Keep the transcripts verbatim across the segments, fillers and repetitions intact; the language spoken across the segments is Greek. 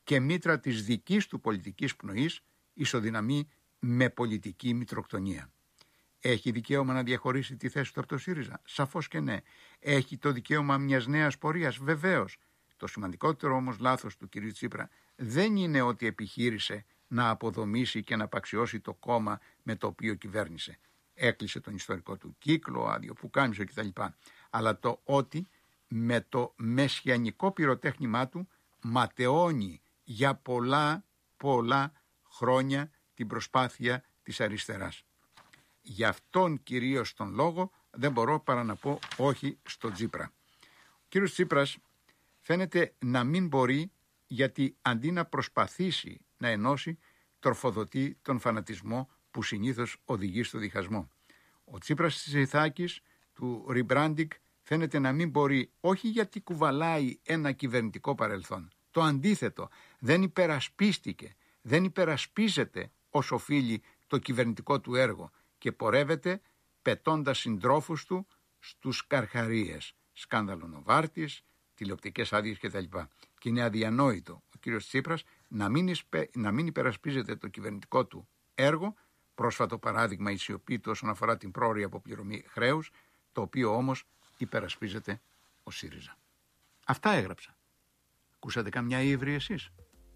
και μήτρα της δικής του πολιτικής πνοής ισοδυναμεί με πολιτική μητροκτονία. Έχει δικαίωμα να διαχωρίσει τη θέση του από το ΣΥΡΙΖΑ? Σαφώς και ναι. Έχει το δικαίωμα μιας νέας πορείας? Βεβαίως. Το σημαντικότερο όμως λάθος του κυρίου Τσίπρα δεν είναι ότι επιχείρησε να αποδομήσει και να απαξιώσει το κόμμα με το οποίο κυβέρνησε. Έκλεισε τον ιστορικό του κύκλο, άδειο που κάμισε κτλ. Αλλά το ότι με το μεσιανικό πυροτέχνημά του ματαιώνει για πολλά πολλά χρόνια την προσπάθεια της αριστεράς. Γι' αυτόν κυρίως τον λόγο δεν μπορώ παρά να πω όχι στο Τσίπρα. Ο κύριος Τσίπρας φαίνεται να μην μπορεί, γιατί αντί να προσπαθήσει να ενώσει, τροφοδοτεί τον φανατισμό που συνήθως οδηγεί στο διχασμό. Ο Τσίπρας της Ιθάκης, του rebranding, φαίνεται να μην μπορεί, όχι γιατί κουβαλάει ένα κυβερνητικό παρελθόν. Το αντίθετο, δεν υπερασπίστηκε, δεν υπερασπίζεται ως οφείλει το κυβερνητικό του έργο και πορεύεται πετώντας συντρόφους του στους καρχαρίες. Σκάνδαλο Νοβάρτης, τηλεοπτικές άδειες κτλ. Και είναι αδιανόητο ο κύριος Τσίπρας να μην, εισπε, να μην υπερασπίζεται το κυβερνητικό του έργο. Πρόσφατο παράδειγμα η σιωπή του όσον αφορά την πρόωρη αποπληρωμή χρέους, το οποίο όμως υπερασπίζεται ο ΣΥΡΙΖΑ. Αυτά έγραψα. Ακούσατε καμιά ύβρι εσείς?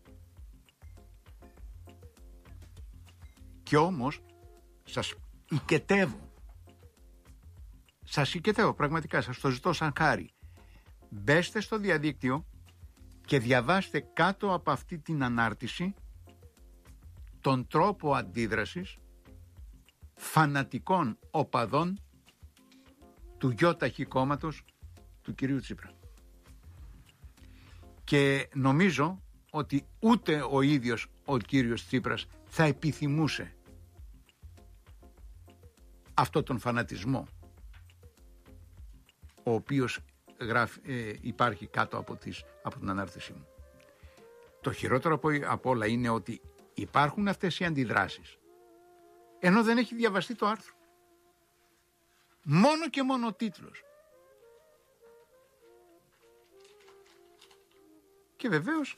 Και όμως σας οικετεύω. Σας οικετεύω πραγματικά, σας το ζητώ σαν χάρη. Μπέστε στο διαδίκτυο και διαβάστε κάτω από αυτή την ανάρτηση τον τρόπο αντίδρασης φανατικών οπαδών του γιόταχη κόμματος του κυρίου Τσίπρα. Και νομίζω ότι ούτε ο ίδιος ο κύριος Τσίπρας θα επιθυμούσε αυτό τον φανατισμό ο οποίος γράφει, ε, υπάρχει κάτω από, τις, από την ανάρτησή μου. Το χειρότερο από, από όλα είναι ότι υπάρχουν αυτές οι αντιδράσεις ενώ δεν έχει διαβαστεί το άρθρο. Μόνο και μόνο ο τίτλος. Και βεβαίως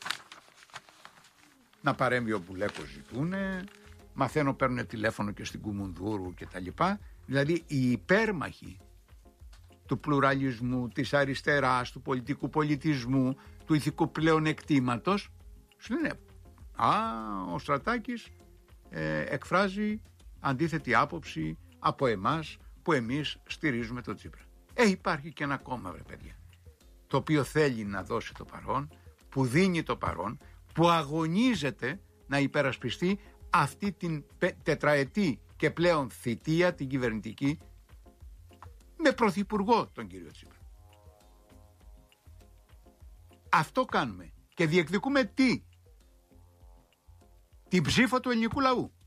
να παρέμβει ο Μπουλέκος ζητούνε, μαθαίνω παίρνουν τηλέφωνο και στην Κουμουνδούρου και τα λοιπά. Δηλαδή οι υπέρμαχοι του πλουραλισμού, της αριστεράς, του πολιτικού πολιτισμού, του ηθικού πλεονεκτήματος σου λένε α, ο Στρατάκης ε, εκφράζει αντίθετη άποψη από εμάς που εμείς στηρίζουμε τον Τσίπρα. Ε, υπάρχει και ένα κόμμα, βρε παιδιά, το οποίο θέλει να δώσει το παρόν, που δίνει το παρόν, που αγωνίζεται να υπερασπιστεί αυτή την τετραετή και πλέον θητεία την κυβερνητική με πρωθυπουργό τον κύριο Τσίπρα. Αυτό κάνουμε και διεκδικούμε τι? Την ψήφο του ελληνικού λαού.